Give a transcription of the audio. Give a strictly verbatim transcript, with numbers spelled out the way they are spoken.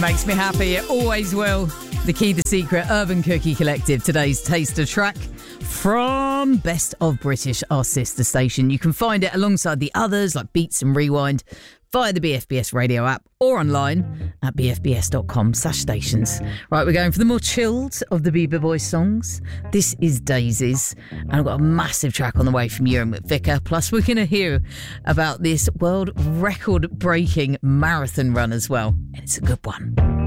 Makes me happy, it always will. The Key, The Secret, Urban Cookie Collective, today's taster track from Best of British, our sister station. You can find it alongside the others like Beats and Rewind via the B F B S radio app or online at bfbs.com slash stations. Right, we're going for the more chilled of the Bieber Boys songs. This is Daisies, and I've got a massive track on the way from Ewan McVicker. Plus, we're going to hear about this world record-breaking marathon run as well, and it's a good one.